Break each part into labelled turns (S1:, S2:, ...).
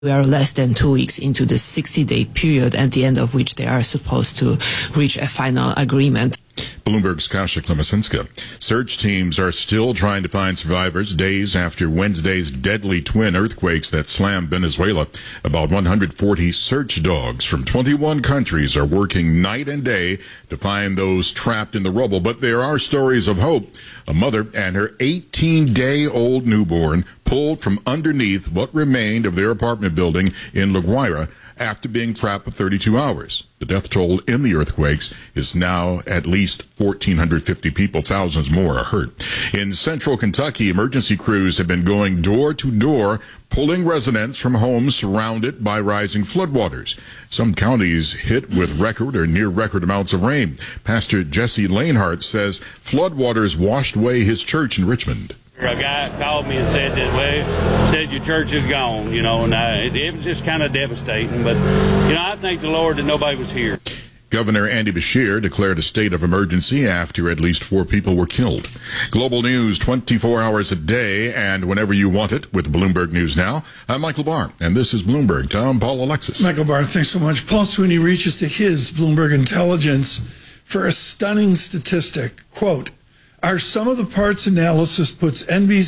S1: We are less than 2 weeks into the 60-day period, at the end of which they are supposed to reach a final agreement.
S2: Bloomberg's Kasia Klemesinska. Search teams are still trying to find survivors days after Wednesday's deadly twin earthquakes that slammed Venezuela. About 140 search dogs from 21 countries are working night and day to find those trapped in the rubble. But there are stories of hope. A mother and her 18-day-old newborn pulled from underneath what remained of their apartment building in La Guaira after being trapped for 32 hours. The death toll in the earthquakes is now at least 1,450 people. Thousands more are hurt. In central Kentucky, emergency crews have been going door to door, pulling residents from homes surrounded by rising floodwaters. Some counties hit with record or near record amounts of rain. Pastor Jesse Lanehart says floodwaters washed away his church in Richmond.
S3: A guy called me and said that, well, said your church is gone, and it was just kind of devastating. But, I thank the Lord that nobody was here.
S2: Governor Andy Beshear declared a state of emergency after at least 4 people were killed. Global news 24 hours a day and whenever you want it with Bloomberg News Now. I'm Michael Barr, and this is Bloomberg. Tom, Paul, Alexis.
S4: Michael Barr, thanks so much. Paul Sweeney reaches to his Bloomberg Intelligence for a stunning statistic. Quote, our sum of the parts analysis puts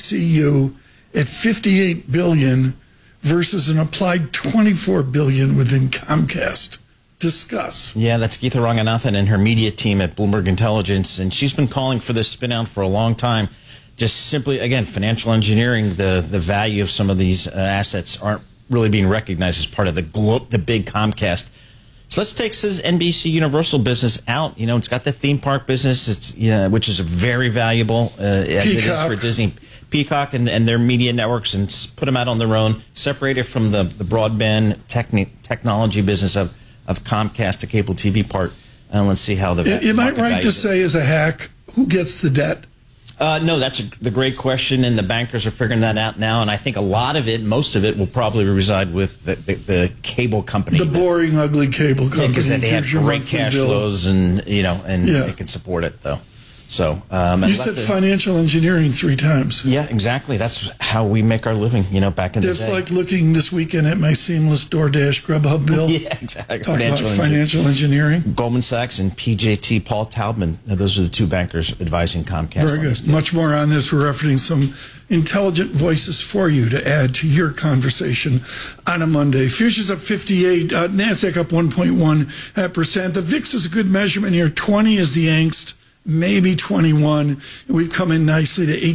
S4: NBCU at $58 billion versus an applied $24 billion within Comcast. Discuss.
S5: Yeah, that's Geetha Ranganathan and her media team at Bloomberg Intelligence, and she's been calling for this spin-out for a long time. Just simply, again, financial engineering, the value of some of these assets aren't really being recognized as part of the big Comcast. So let's take this NBC Universal business out. It's got the theme park business, which is very valuable as it is for Disney. Peacock and their media networks, and put them out on their own, separated from the broadband technology business of Comcast, the cable TV part. And let's see how
S4: Am I right to say, as a hack, who gets the debt?
S5: No, that's the great question, and the bankers are figuring that out now. And I think most of it, will probably reside with the cable company.
S4: The boring, ugly cable company.
S5: Because they have great cash flows, and they can support it, though. So
S4: you said financial engineering 3 times.
S5: Yeah, exactly. That's how we make our living. Back in the day.
S4: That's like looking this weekend at my seamless DoorDash Grubhub bill.
S5: Yeah, exactly.
S4: Talk about financial engineering.
S5: Goldman Sachs and PJT, Paul Taubman. Those are the 2 bankers advising Comcast.
S4: Very good. Much more on this. We're referencing some intelligent voices for you to add to your conversation on a Monday. Futures up 58. NASDAQ up 1.1%. The VIX is a good measurement here. 20 is the angst. Maybe 21. We've come in nicely to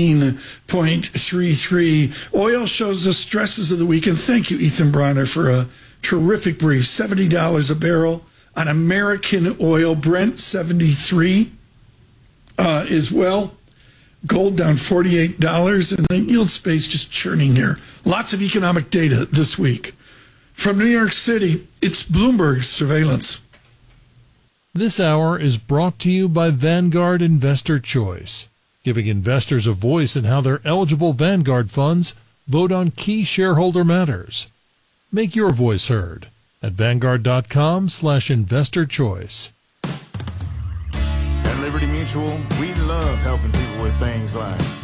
S4: 18.33. Oil shows the stresses of the weekend. Thank you, Ethan Bronner, for a terrific brief. $70 a barrel on American oil. Brent, 73 as well. Gold down $48. And the yield space just churning there. Lots of economic data this week. From New York City, it's Bloomberg Surveillance.
S6: This hour is brought to you by Vanguard Investor Choice, giving investors a voice in how their eligible Vanguard funds vote on key shareholder matters. Make your voice heard at Vanguard.com/investorchoice.
S7: At Liberty Mutual, we love helping people with things like